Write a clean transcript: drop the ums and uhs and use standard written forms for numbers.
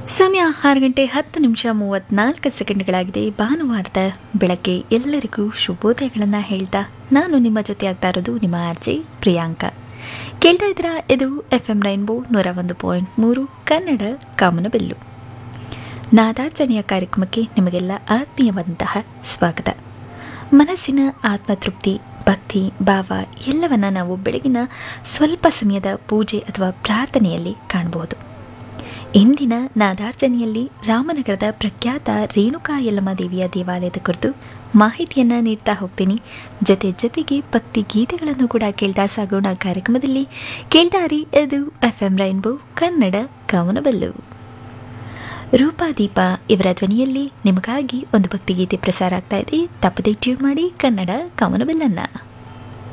ಸಮಯ 6:10:34 ಭಾನುವಾರದ ಬೆಳಗ್ಗೆ ಎಲ್ಲರಿಗೂ ಶುಭೋದಯಗಳನ್ನು ಹೇಳ್ತಾ ನಾನು ನಿಮ್ಮ ಜೊತೆ ಆಗ್ತಾ ಇರೋದು ನಿಮ್ಮ ಆರ್ಜೆ ಪ್ರಿಯಾಂಕಾ. ಕೇಳ್ತಾ ಇದ್ದೀರಾ, ಇದು FM ರೈನ್ಬೋ 101.3 ಕನ್ನಡ ಕಾಮನಬಿಲ್ಲು. ನಾದಾರ್ಚನೆಯ ಕಾರ್ಯಕ್ರಮಕ್ಕೆ ನಿಮಗೆಲ್ಲ ಆತ್ಮೀಯವಾದಂತಹ ಸ್ವಾಗತ. ಮನಸ್ಸಿನ ಆತ್ಮತೃಪ್ತಿ, ಭಕ್ತಿ, ಭಾವ ಎಲ್ಲವನ್ನ ನಾವು ಬೆಳಗಿನ ಸ್ವಲ್ಪ ಸಮಯದ ಪೂಜೆ ಅಥವಾ ಪ್ರಾರ್ಥನೆಯಲ್ಲಿ ಕಾಣಬಹುದು. ಇಂದಿನ ನಾದಾರ್ಚನೆಯಲ್ಲಿ ರಾಮನಗರದ ಪ್ರಖ್ಯಾತ ರೇಣುಕಾ ಯಲ್ಲಮ್ಮ ದೇವಿಯ ದೇವಾಲಯದ ಕುರಿತು ಮಾಹಿತಿಯನ್ನು ನೀಡ್ತಾ ಹೋಗ್ತೀನಿ. ಜೊತೆಗೆ ಭಕ್ತಿ ಗೀತೆಗಳನ್ನು ಕೂಡ ಕೇಳ್ತಾ ಸಾಗೋಣ ಕಾರ್ಯಕ್ರಮದಲ್ಲಿ. ಕೇಳ್ತಾರಿ, ಇದು FM ರೈನ್ಬೋ ಕನ್ನಡ ಕಾಮನಬಿಲ್ಲು. ರೂಪಾದೀಪ ಇವರ ಧ್ವನಿಯಲ್ಲಿ ನಿಮಗಾಗಿ ಒಂದು ಭಕ್ತಿಗೀತೆ ಪ್ರಸಾರ ಆಗ್ತಾ ಇದೆ. ತಪ್ಪದೆ ಟ್ಯೂನ್ ಮಾಡಿ ಕನ್ನಡ ಕಾಮನಬಿಲ್ಲನ್ನ.